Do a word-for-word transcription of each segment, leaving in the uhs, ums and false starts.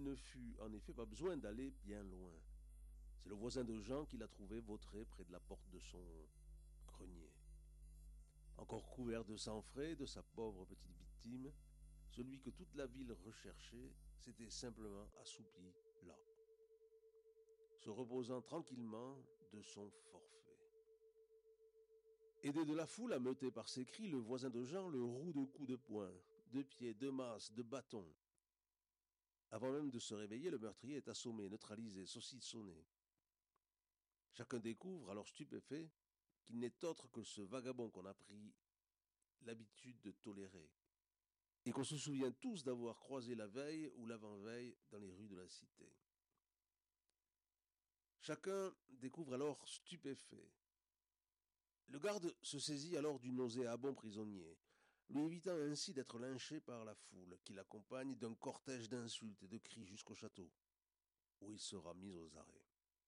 ne fut en effet pas besoin d'aller bien loin. C'est le voisin de Jean qui l'a trouvé vautré près de la porte de son grenier. Encore couvert de sang frais de sa pauvre petite victime, celui que toute la ville recherchait s'était simplement assoupi là, se reposant tranquillement de son forfait. Aidé de la foule, ameuté par ses cris, le voisin de Jean le roue de coups de poing, de pieds, de masses, de bâtons. Avant même de se réveiller, le meurtrier est assommé, neutralisé, saucissonné. Chacun découvre, alors stupéfait, qu'il n'est autre que ce vagabond qu'on a pris l'habitude de tolérer, et qu'on se souvient tous d'avoir croisé la veille ou l'avant-veille dans les rues de la cité. Chacun découvre alors stupéfait. Le garde se saisit alors du nauséabond prisonnier, lui évitant ainsi d'être lynché par la foule qui l'accompagne d'un cortège d'insultes et de cris jusqu'au château, où il sera mis aux arrêts.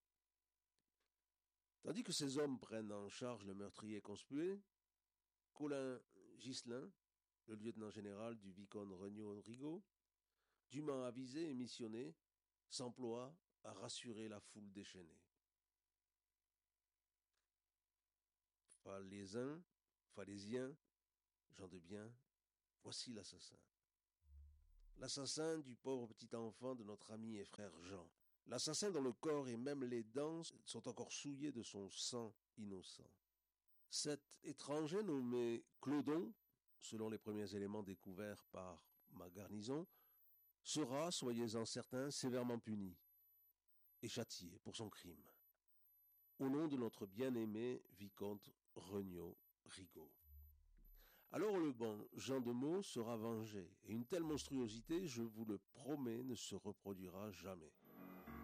Tandis que ces hommes prennent en charge le meurtrier conspué, Colin Ghislain, le lieutenant général du vicomte Regnault-Rigaud, dûment avisé et missionné, s'emploie à rassurer la foule déchaînée. Falaisin, Falaisien, gens de bien, voici l'assassin. L'assassin du pauvre petit enfant de notre ami et frère Jean. L'assassin dont le corps et même les dents sont encore souillés de son sang innocent. Cet étranger nommé Clodon, selon les premiers éléments découverts par ma garnison, sera, soyez-en certains, sévèrement puni et châtié pour son crime, au nom de notre bien-aimé vicomte Regnault-Rigaud. Alors le bon Jean de Meaux sera vengé, et une telle monstruosité, je vous le promets, ne se reproduira jamais.